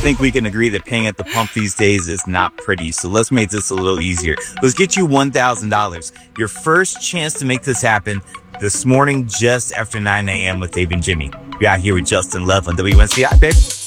think we can agree that paying at the pump these days is not pretty. So let's make this a little easier. Let's get you $1,000. Your first chance to make this happen this morning, just after 9 a.m. with Dave and Jimmy. You're out here with Justin Love on WNCI, baby.